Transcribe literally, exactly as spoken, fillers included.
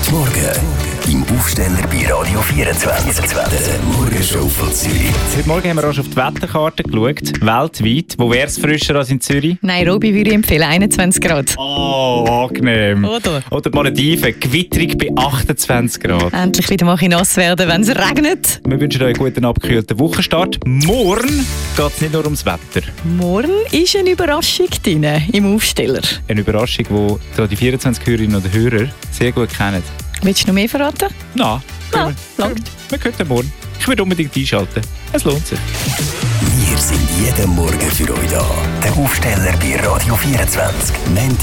Morgen im Aufsteller bei Radio vierundzwanzig. Der Morgenshow von Zürich. Heute Morgen haben wir auch auf die Wetterkarte geschaut. Weltweit. Wo wäre es frischer als in Zürich? Nairobi würde ich empfehlen, einundzwanzig Grad. Oh, angenehm. Oder? Oder Malediven, gewitterig bei achtundzwanzig Grad. Endlich wieder mal nass werden, wenn es regnet. Wir wünschen euch einen guten abgekühlten Wochenstart. Morgen geht es nicht nur ums Wetter. Morgen ist eine Überraschung drin im Aufsteller. Eine Überraschung, die die vierundzwanzig Hörerinnen und Hörer sehr gut kennen. Willst du noch mehr verraten? Nein. Ja, wir, langt. wir können morgen. Ich würde unbedingt einschalten. Es lohnt sich. Wir sind jeden Morgen für euch da. Der Aufsteller bei Radio vierundzwanzig. Montag